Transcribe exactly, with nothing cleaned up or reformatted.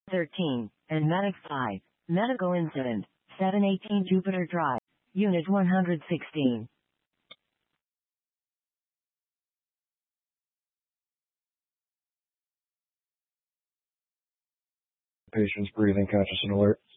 thirteen, and Medic five. Medical incident, seven eighteen Jupiter Drive, Unit one hundred sixteen. Patient's breathing conscious and alert.